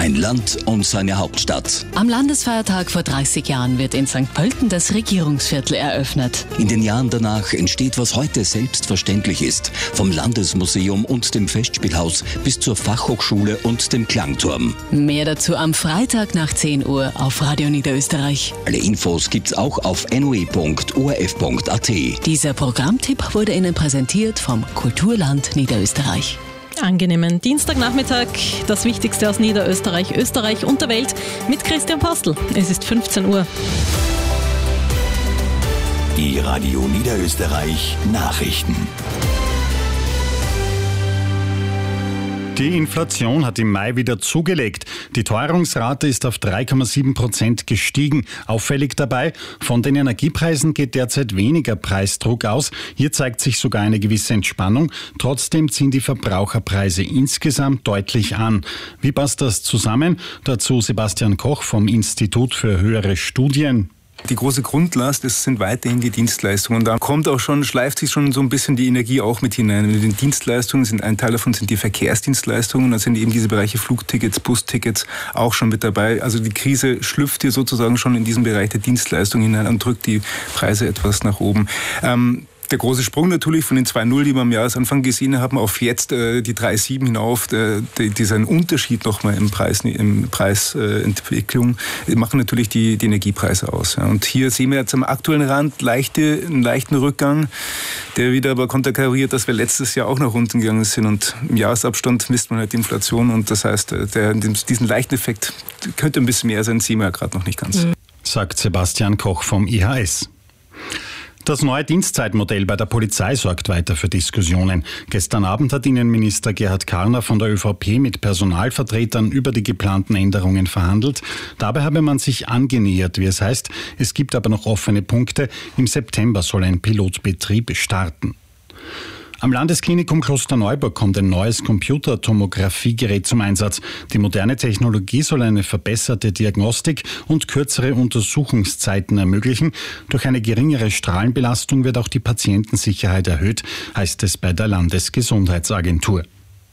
ein Land und seine Hauptstadt. Am Landesfeiertag vor 30 Jahren wird in St. Pölten das Regierungsviertel eröffnet. In den Jahren danach entsteht, was heute selbstverständlich ist. Vom Landesmuseum und dem Festspielhaus bis zur Fachhochschule und dem Klangturm. Mehr dazu am Freitag nach 10 Uhr auf Radio Niederösterreich. Alle Infos gibt's auch auf noe.orf.at. Dieser Programmtipp wurde Ihnen präsentiert vom Kulturland Niederösterreich. Angenehmen Dienstagnachmittag, das Wichtigste aus Niederösterreich, Österreich und der Welt mit Christian Postel. Es ist 15 Uhr. Die Radio Niederösterreich Nachrichten. Die Inflation hat im Mai wieder zugelegt. Die Teuerungsrate ist auf 3,7% gestiegen. Auffällig dabei, von den Energiepreisen geht derzeit weniger Preisdruck aus. Hier zeigt sich sogar eine gewisse Entspannung. Trotzdem ziehen die Verbraucherpreise insgesamt deutlich an. Wie passt das zusammen? Dazu Sebastian Koch vom Institut für höhere Studien. Die große Grundlast, das sind weiterhin die Dienstleistungen. Da schleift sich schon so ein bisschen die Energie auch mit hinein. Mit den Dienstleistungen ein Teil davon sind die Verkehrsdienstleistungen, da sind eben diese Bereiche Flugtickets, Bustickets auch schon mit dabei. Also die Krise schlüpft hier sozusagen schon in diesen Bereich der Dienstleistungen hinein und drückt die Preise etwas nach oben. Der große Sprung natürlich von den 2,0, die wir am Jahresanfang gesehen haben, auf jetzt die 3,7 hinauf, dieser Unterschied nochmal im Preisentwicklung, machen natürlich die Energiepreise aus. Ja. Und hier sehen wir jetzt am aktuellen Rand einen leichten Rückgang, der wieder aber konterkariert, dass wir letztes Jahr auch nach unten gegangen sind. Und im Jahresabstand misst man halt die Inflation und das heißt, diesen leichten Effekt könnte ein bisschen mehr sein, sehen wir ja gerade noch nicht ganz. Sagt Sebastian Koch vom IHS. Das neue Dienstzeitmodell bei der Polizei sorgt weiter für Diskussionen. Gestern Abend hat Innenminister Gerhard Karner von der ÖVP mit Personalvertretern über die geplanten Änderungen verhandelt. Dabei habe man sich angenähert, wie es heißt. Es gibt aber noch offene Punkte. Im September soll ein Pilotbetrieb starten. Am Landesklinikum Klosterneuburg kommt ein neues Computertomographiegerät zum Einsatz. Die moderne Technologie soll eine verbesserte Diagnostik und kürzere Untersuchungszeiten ermöglichen. Durch eine geringere Strahlenbelastung wird auch die Patientensicherheit erhöht, heißt es bei der Landesgesundheitsagentur.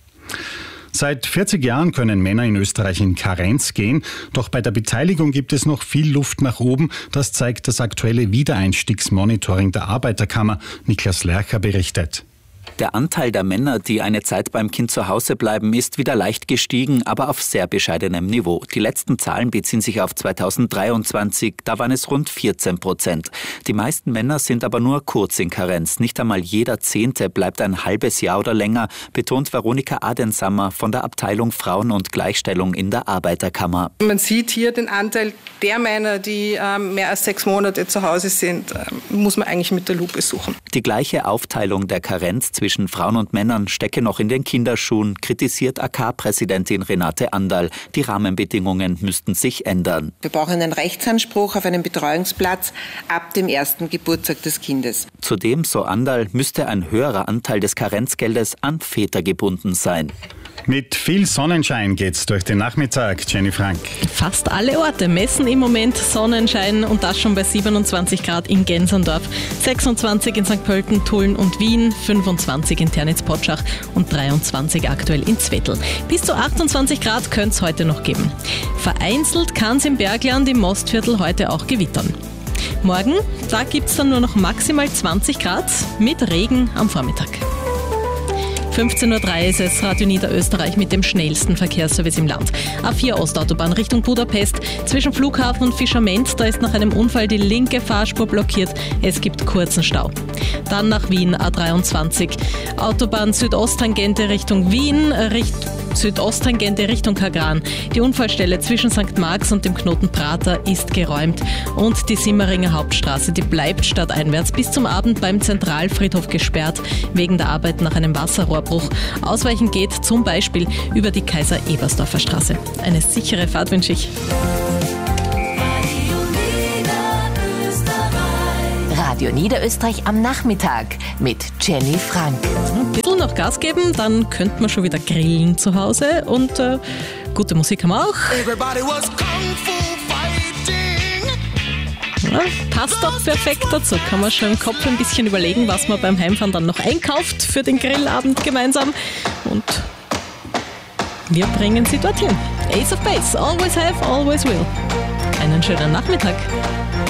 Seit 40 Jahren können Männer in Österreich in Karenz gehen, doch bei der Beteiligung gibt es noch viel Luft nach oben. Das zeigt das aktuelle Wiedereinstiegsmonitoring der Arbeiterkammer. Niklas Lercher berichtet. Der Anteil der Männer, die eine Zeit beim Kind zu Hause bleiben, ist wieder leicht gestiegen, aber auf sehr bescheidenem Niveau. Die letzten Zahlen beziehen sich auf 2023, da waren es rund 14%. Die meisten Männer sind aber nur kurz in Karenz. Nicht einmal jeder Zehnte bleibt ein halbes Jahr oder länger, betont Veronika Adensammer von der Abteilung Frauen und Gleichstellung in der Arbeiterkammer. Man sieht hier den Anteil der Männer, die mehr als 6 Monate zu Hause sind, muss man eigentlich mit der Lupe suchen. Die gleiche Aufteilung der Karenz zwischen Frauen und Männern stecke noch in den Kinderschuhen, kritisiert AK-Präsidentin Renate Anderl. Die Rahmenbedingungen müssten sich ändern. Wir brauchen einen Rechtsanspruch auf einen Betreuungsplatz ab dem ersten Geburtstag des Kindes. Zudem, so Anderl, müsste ein höherer Anteil des Karenzgeldes an Väter gebunden sein. Mit viel Sonnenschein geht's durch den Nachmittag, Jenny Frank. Fast alle Orte messen im Moment Sonnenschein und das schon bei 27 Grad in Gensendorf, 26 in St. Pölten, Tulln und Wien, 25 in Ternitz-Potschach und 23 aktuell in Zwettl. Bis zu 28 Grad könnte es heute noch geben. Vereinzelt kann es im Bergland im Mostviertel heute auch gewittern. Morgen, da gibt es dann nur noch maximal 20 Grad mit Regen am Vormittag. 15.03 Uhr ist es, Radio Niederösterreich mit dem schnellsten Verkehrsservice im Land. A4 Ostautobahn Richtung Budapest. Zwischen Flughafen und Fischerment, da ist nach einem Unfall die linke Fahrspur blockiert. Es gibt kurzen Stau. Dann nach Wien A23. Autobahn Südosttangente Richtung Wien, Südosttangente Richtung Kagran. Die Unfallstelle zwischen St. Marx und dem Knoten Prater ist geräumt. Und die Simmeringer Hauptstraße, die bleibt stadteinwärts bis zum Abend beim Zentralfriedhof gesperrt, wegen der Arbeit nach einem Wasserrohrbruch. Ausweichen geht zum Beispiel über die Kaiser-Ebersdorfer Straße. Eine sichere Fahrt wünsche ich. Radio Niederösterreich am Nachmittag mit Jenny Frank. Ein bisschen noch Gas geben, dann könnte man schon wieder grillen zu Hause und gute Musik haben wir auch. Ja, passt doch perfekt dazu. Kann man schon im Kopf ein bisschen überlegen, was man beim Heimfahren dann noch einkauft für den Grillabend gemeinsam. Und Wir bringen Sie dorthin. Ace of Base, always have, always will. Einen schönen Nachmittag.